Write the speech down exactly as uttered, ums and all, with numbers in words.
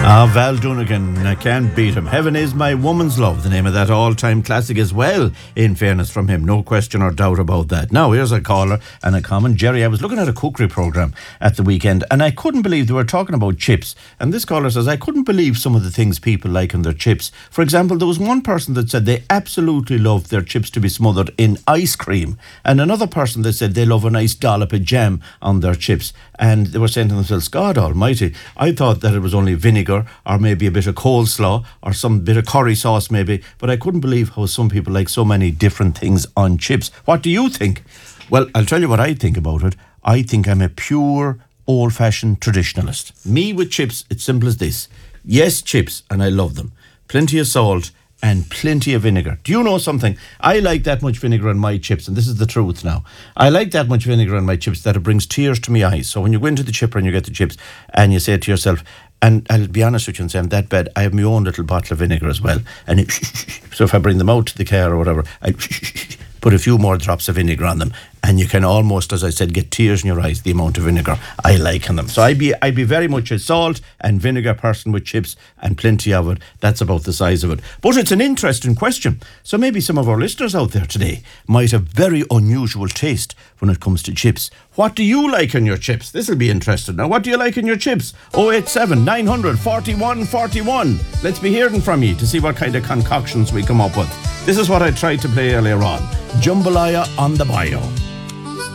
Ah, Val Doonigan, I can't beat him. Heaven is my woman's love, the name of that all-time classic as well, in fairness from him. No question or doubt about that. Now, here's a caller and a comment. Jerry, I was looking at a cookery programme at the weekend and I couldn't believe they were talking about chips. And this caller says, I couldn't believe some of the things people like in their chips. For example, there was one person that said they absolutely love their chips to be smothered in ice cream. And another person that said they love a nice dollop of jam on their chips. And they were saying to themselves, God almighty, I thought that it was only vinegar or maybe a bit of coleslaw or some bit of curry sauce maybe, but I couldn't believe how some people like so many different things on chips. What do you think? Well, I'll tell you what I think about it. I think I'm a pure old-fashioned traditionalist. Me with chips, it's simple as this. Yes, chips, and I love them. Plenty of salt and plenty of vinegar. Do you know something? I like that much vinegar on my chips, and this is the truth now. I like that much vinegar on my chips that it brings tears to my eyes. So when you go into the chipper and you get the chips and you say to yourself, and I'll be honest with you and say I'm that bad, I have my own little bottle of vinegar as well. And it, so if I bring them out to the car or whatever, I put a few more drops of vinegar on them, and you can almost, as I said, get tears in your eyes, the amount of vinegar I like in them. So I'd be, I'd be very much a salt and vinegar person with chips, and plenty of it. That's about the size of it. But it's an interesting question. So maybe some of our listeners out there today might have very unusual taste when it comes to chips. What do you like in your chips? This will be interesting. Now, what do you like in your chips? oh eight seven, nine hundred, forty-one forty-one. Let's be hearing from you to see what kind of concoctions we come up with. This is what I tried to play earlier on. Jambalaya on the bio.